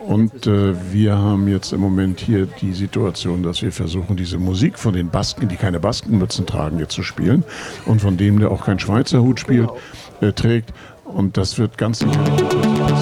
Und wir haben jetzt im Moment hier die Situation, dass wir versuchen, diese Musik von den Basken, die keine Baskenmützen tragen, jetzt zu spielen und von dem, der auch keinen Schweizer Hut trägt. Und das wird ganz sicher.